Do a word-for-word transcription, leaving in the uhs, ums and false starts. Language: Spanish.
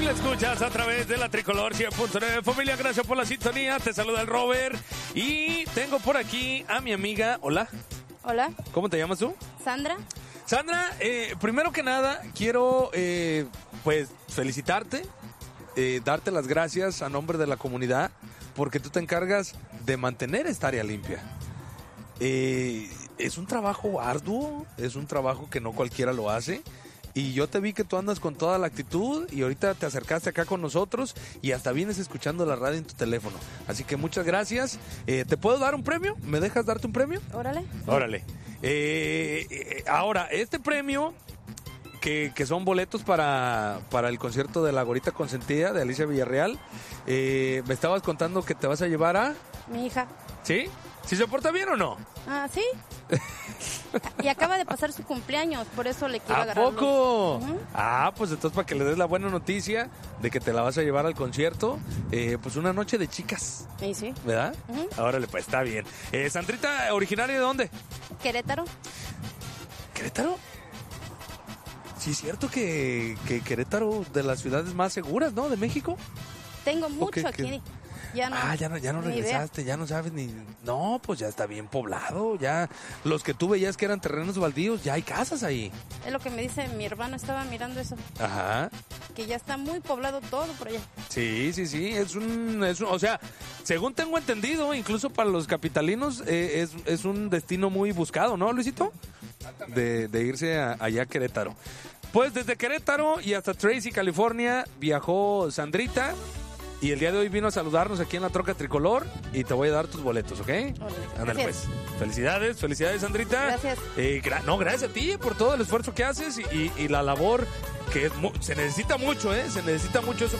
la escuchas a través de la Tricolor cien punto nueve. Familia, gracias por la sintonía. Te saluda el Robert. Y tengo por aquí a mi amiga. Hola. Hola. ¿Cómo te llamas tú? Sandra. Sandra, eh, primero que nada, quiero eh, pues felicitarte, eh, darte las gracias a nombre de la comunidad, porque tú te encargas de mantener esta área limpia. Eh, es un trabajo arduo, es un trabajo que no cualquiera lo hace. Y yo te vi que tú andas con toda la actitud y ahorita te acercaste acá con nosotros y hasta vienes escuchando la radio en tu teléfono. Así que muchas gracias. Eh, ¿Te puedo dar un premio? ¿Me dejas darte un premio? Órale. Órale. Eh, eh, ahora, este premio, que, que son boletos para, para el concierto de La Gorita Consentida de Alicia Villarreal, eh, me estabas contando que te vas a llevar a... Mi hija. ¿Sí? ¿Sí se porta bien o no? Ah, ¿sí? Y acaba de pasar su cumpleaños, por eso le quiero ¿A agarrar. poco? Uh-huh. Ah, pues entonces para que le des la buena noticia de que te la vas a llevar al concierto, eh, pues una noche de chicas. Sí, sí. ¿Verdad? Uh-huh. Órale, pues está bien. Eh, Sandrita, ¿originaria de dónde? Querétaro. ¿Querétaro? Sí, es cierto que, que Querétaro de las ciudades más seguras, ¿no? De México. Tengo mucho qué, aquí. qué? Ya no, ah, ya no, ya no regresaste, idea. Ya no sabes ni... No, pues ya está bien poblado, ya... Los que tú veías que eran terrenos baldíos, ya hay casas ahí. Es lo que me dice mi hermano, estaba mirando eso. Ajá. Que ya está muy poblado todo por allá. Sí, sí, sí, es un... Es un o sea, según tengo entendido, incluso para los capitalinos, eh, es, es un destino muy buscado, ¿no, Luisito? De, de irse a, allá a Querétaro. Pues desde Querétaro y hasta Tracy, California, viajó Sandrita. Y el día de hoy vino a saludarnos aquí en la Troca Tricolor y te voy a dar tus boletos, ¿ok? Ándale, pues. Felicidades, felicidades, Sandrita. Gracias. Eh, gra- no, gracias a ti por todo el esfuerzo que haces y, y, y la labor que es mu- se necesita mucho, ¿eh? Se necesita mucho eso.